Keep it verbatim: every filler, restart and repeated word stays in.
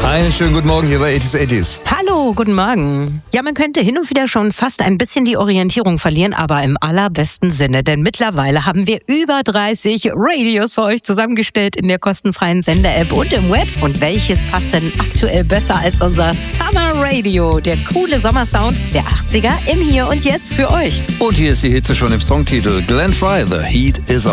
Einen schönen guten Morgen hier bei achtziger achtziger. Hallo, guten Morgen. Ja, man könnte hin und wieder schon fast ein bisschen die Orientierung verlieren, aber im allerbesten Sinne. Denn mittlerweile haben wir über dreißig Radios für euch zusammengestellt in der kostenfreien Sender-App und im Web. Und welches passt denn aktuell besser als unser Summer Radio? Der coole Sommersound der achtziger im Hier und Jetzt für euch. Und hier ist die Hitze schon im Songtitel. Glenn Frey, The Heat Is On.